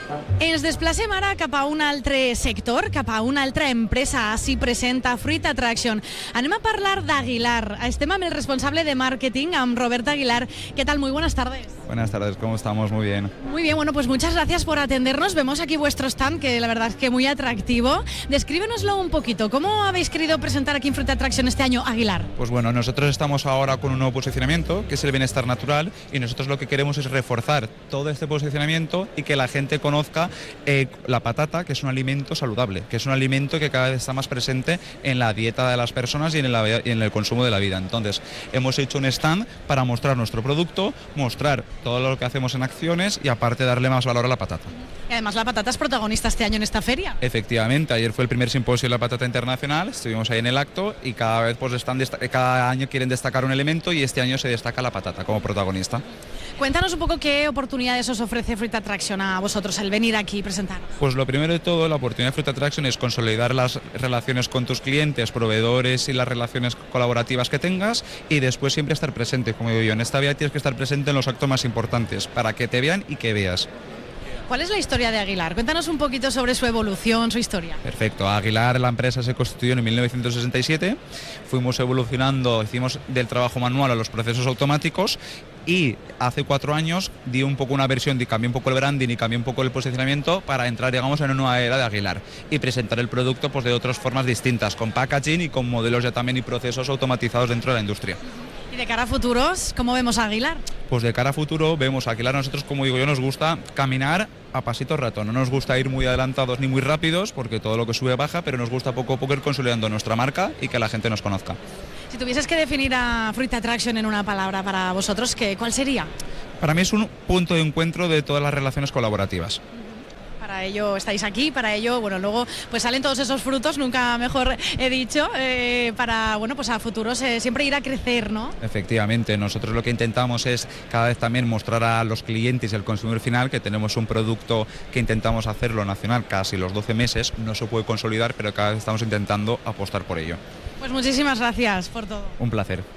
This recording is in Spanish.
Ens desplacem ara cap a un altre sector, cap a una altra empresa així presenta Fruit Attraction. Anem a parlar d'Aguilar. Estem amb el responsable de màrqueting, amb Robert Aguilar. ¿Qué tal? Muy buenas tardes. Buenas tardes, ¿cómo estamos? Muy bien. Muy bien, bueno, pues muchas gracias por atendernos. Vemos aquí vuestro stand, que la verdad es que muy atractivo. Descríbenoslo un poquito. ¿Cómo habéis querido presentar aquí en Fruit Attraction este año Aguilar? Pues bueno, nosotros estamos ahora con un nuevo posicionamiento, que es el bienestar natural, y nosotros lo que queremos es reforzar todo este posicionamiento y que la gente conozca la patata, que es un alimento saludable, que es un alimento que cada vez está más presente en la dieta de las personas y en el consumo de la vida. Entonces, hemos hecho un stand para mostrar nuestro producto, mostrar todo lo que hacemos en acciones y aparte darle más valor a la patata. Y además la patata es protagonista este año en esta feria. Efectivamente, ayer fue el primer simposio de la patata internacional, estuvimos ahí en el acto y cada vez pues cada año quieren destacar un elemento y este año se destaca la patata como protagonista. Cuéntanos un poco qué oportunidades os ofrece Fruit Attraction a vosotros el venir aquí y presentarnos. Pues lo primero de todo, la oportunidad de Fruit Attraction es consolidar las relaciones con tus clientes, proveedores y las relaciones colaborativas que tengas y después siempre estar presente, como digo yo. En esta vida tienes que estar presente en los actos más importantes para que te vean y que veas. ¿Cuál es la historia de Aguilar? Cuéntanos un poquito sobre su evolución, su historia. Perfecto. Aguilar, la empresa se constituyó en 1967, fuimos evolucionando, hicimos del trabajo manual a los procesos automáticos y hace 4 años di un poco una versión, cambié un poco el branding y cambié un poco el posicionamiento para entrar, digamos, en una nueva era de Aguilar y presentar el producto pues, de otras formas distintas, con packaging y con modelos ya también y procesos automatizados dentro de la industria. Y de cara a futuros, ¿cómo vemos a Aguilar? Pues de cara a futuro vemos a Aguilar, nosotros, como digo yo, nos gusta caminar a pasito rato, no nos gusta ir muy adelantados ni muy rápidos porque todo lo que sube baja, pero nos gusta poco a poco ir consolidando nuestra marca y que la gente nos conozca. Si tuvieses que definir a Fruit Attraction en una palabra para vosotros, ¿cuál sería? Para mí es un punto de encuentro de todas las relaciones colaborativas. Para ello estáis aquí, para ello, bueno, luego pues salen todos esos frutos, nunca mejor he dicho, para, bueno, pues a futuros siempre ir a crecer, ¿no? Efectivamente, nosotros lo que intentamos es cada vez también mostrar a los clientes y al consumidor final que tenemos un producto que intentamos hacerlo nacional casi los 12 meses, no se puede consolidar, pero cada vez estamos intentando apostar por ello. Pues muchísimas gracias por todo. Un placer.